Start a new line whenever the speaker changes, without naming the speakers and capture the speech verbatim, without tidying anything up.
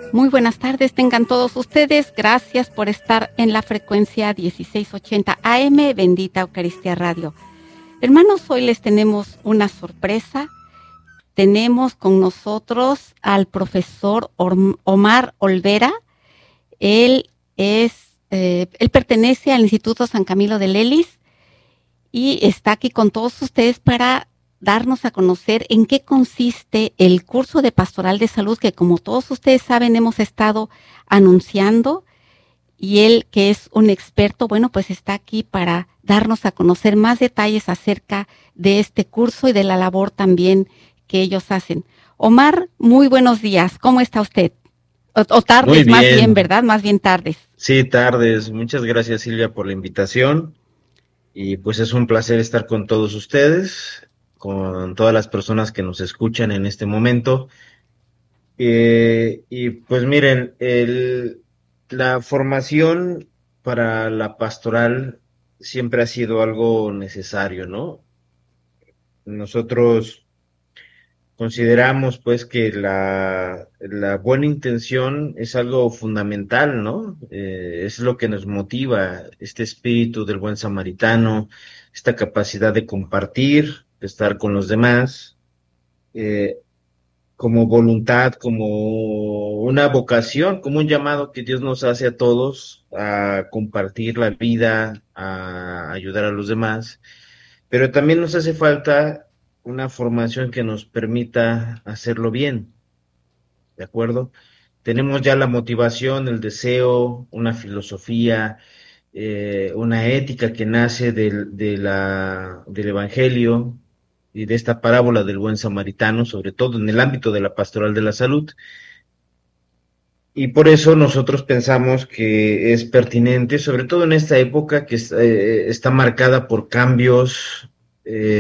Muy buenas tardes, tengan todos ustedes. Gracias por estar en la frecuencia dieciséis ochenta A M, Bendita Eucaristía Radio. Hermanos, hoy les tenemos una sorpresa. Tenemos con nosotros al profesor Omar Olvera. Él es, eh, él pertenece al Instituto San Camilo de Lelis y está aquí con todos ustedes para darnos a conocer en qué consiste el curso de Pastoral de Salud que, como todos ustedes saben, hemos estado anunciando, y él, que es un experto, bueno, pues está aquí para darnos a conocer más detalles acerca de este curso y de la labor también que ellos hacen. Omar, muy buenos días, ¿cómo está usted? O, o tardes, bien. Más bien, ¿verdad? Más bien tardes.
Sí, tardes. Muchas gracias, Silvia, por la invitación, y pues es un placer estar con todos ustedes, con todas las personas que nos escuchan en este momento. Eh, y pues miren, el, la formación para la pastoral siempre ha sido algo necesario, ¿no? Nosotros consideramos pues que la, la buena intención es algo fundamental, ¿no? Eh, es lo que nos motiva, este espíritu del buen samaritano, esta capacidad de compartir, de estar con los demás, eh, como voluntad, como una vocación, como un llamado que Dios nos hace a todos a compartir la vida, a ayudar a los demás, pero también nos hace falta una formación que nos permita hacerlo bien, ¿de acuerdo? Tenemos ya la motivación, el deseo, una filosofía, eh, una ética que nace del, de la, del Evangelio y de esta parábola del buen samaritano, sobre todo en el ámbito de la pastoral de la salud. Y por eso nosotros pensamos que es pertinente, sobre todo en esta época que eh, está marcada por cambios, eh,